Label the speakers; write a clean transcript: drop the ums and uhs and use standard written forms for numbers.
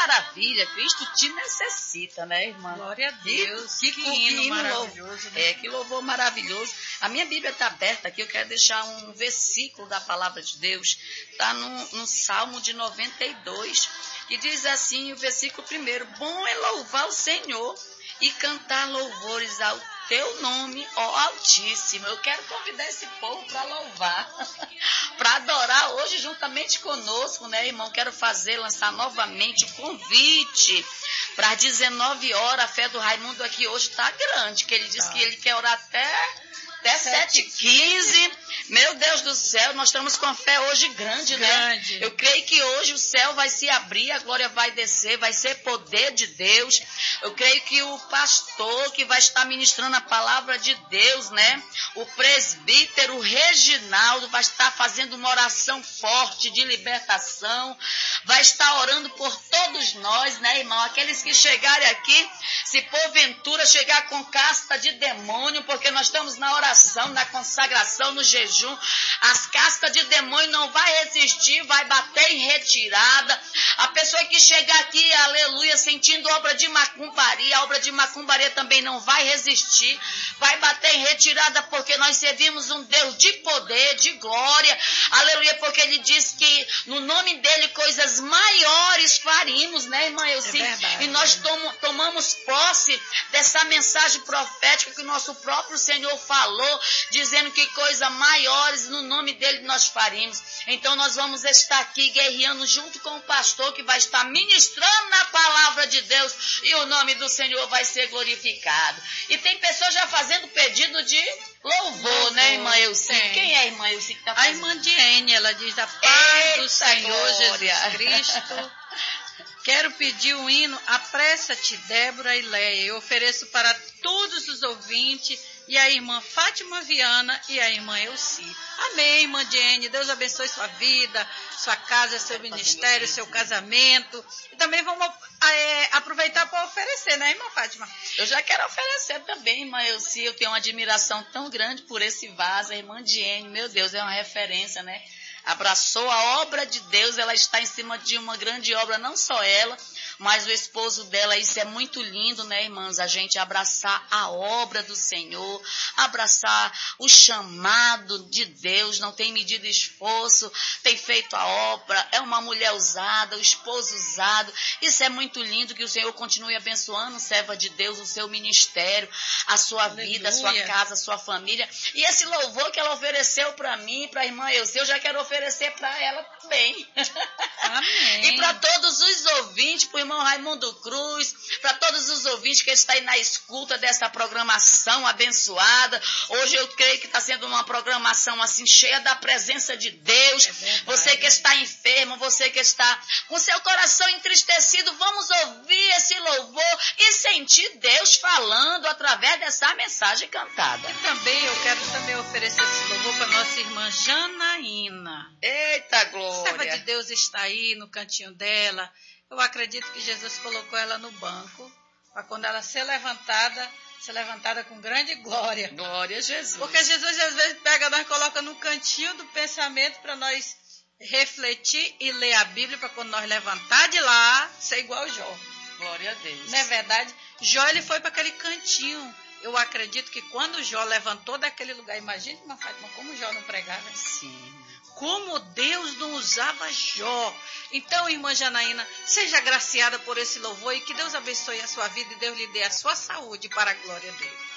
Speaker 1: maravilha, Cristo te necessita, né, irmã?
Speaker 2: Glória a Deus,
Speaker 1: que hino maravilhoso. Né? Que louvor maravilhoso. A minha Bíblia está aberta aqui, eu quero deixar um versículo da palavra de Deus, está no Salmo de 92, que diz assim, o versículo 1, bom é louvar o Senhor e cantar louvores ao teu nome, ó Altíssimo. Eu quero convidar esse povo para louvar, para adorar hoje juntamente conosco, né, irmão? Quero lançar novamente o convite para as 19 horas. A fé do Raimundo aqui hoje está grande, que ele disse que ele quer orar até 7h15. Meu Deus do céu, nós estamos com a fé hoje grande, né? Eu creio que hoje o céu vai se abrir, a glória vai descer, vai ser poder de Deus. Eu creio que o pastor que vai estar ministrando a palavra de Deus, né? O presbítero Reginaldo vai estar fazendo uma oração forte de libertação, vai estar orando por todos nós, né, irmão? Aqueles que chegarem aqui, se porventura chegar com casta de demônio, porque nós estamos na oração, na consagração, no jejum, as castas de demônio não vai resistir, vai bater em retirada. A pessoa que chegar aqui, aleluia, sentindo obra de macumbaria, a obra de macumbaria também não vai resistir, vai bater em retirada, porque nós servimos um Deus de poder, de glória, aleluia, porque ele diz que no nome dele coisas maiores faríamos, né, irmã Elci? E nós tomamos posse dessa mensagem profética que o nosso próprio Senhor falou, dizendo que coisas maiores no nome dele nós faríamos. Então nós vamos estar aqui guerreando junto com o pastor que vai estar ministrando na palavra de Deus e o nome do Senhor vai ser glorificado. E tem pessoas já fazendo pedido de louvor, né, irmã Elci? Quem é a irmã Elci que está fazendo?
Speaker 2: A irmã Diene, ela diz a paz do Senhor Jesus Cristo. Quero pedir o hino Apressa-te, Débora e Leia. Eu ofereço para todos os ouvintes e a irmã Fátima Viana e a irmã Elci. Amém, irmã Diene. Deus abençoe sua vida, sua casa, seu ministério, seu casamento. E também vamos aproveitar para oferecer, né, irmã Fátima?
Speaker 1: Eu já quero oferecer também, irmã Elci. Eu tenho uma admiração tão grande por esse vaso. A irmã Diene, meu Deus, é uma referência, né? Abraçou a obra de Deus, ela está em cima de uma grande obra, não só ela, mas o esposo dela. Isso é muito lindo, né, irmãs? A gente abraçar a obra do Senhor, abraçar o chamado de Deus, não tem medido esforço, tem feito a obra, é uma mulher usada, o esposo usado. Isso é muito lindo, que o Senhor continue abençoando, serva de Deus, o seu ministério, a sua vida, a sua casa, a sua família. E esse louvor que ela ofereceu para mim, para a irmã Elci, eu já quero oferecer para ela também.
Speaker 2: Amém.
Speaker 1: E para todos os ouvintes, para o irmão Raimundo Cruz, para todos os ouvintes que estão aí na escuta dessa programação abençoada. Hoje eu creio que está sendo uma programação assim, cheia da presença de Deus. Você que está enfermo, você que está com seu coração entristecido, vamos ouvir esse louvor e sentir Deus falando através dessa mensagem cantada.
Speaker 2: E também eu quero oferecer esse louvor para nossa irmã Janaína.
Speaker 1: Eita glória!
Speaker 2: A serva de Deus está aí no cantinho dela. Eu acredito que Jesus colocou ela no banco para quando ela ser levantada com grande glória.
Speaker 1: Glória a Jesus.
Speaker 2: Porque Jesus às vezes pega nós e coloca no cantinho do pensamento para nós refletir e ler a Bíblia, para quando nós levantar de lá ser igual Jó.
Speaker 1: Glória a Deus.
Speaker 2: Não é verdade? Jó, ele foi para aquele cantinho. Eu acredito que quando Jó levantou daquele lugar, imagine, irmã Fátima, como Jó não pregava.
Speaker 1: Sim.
Speaker 2: Como Deus não usava Jó. Então, irmã Janaína, seja agraciada por esse louvor e que Deus abençoe a sua vida e Deus lhe dê a sua saúde para a glória dele.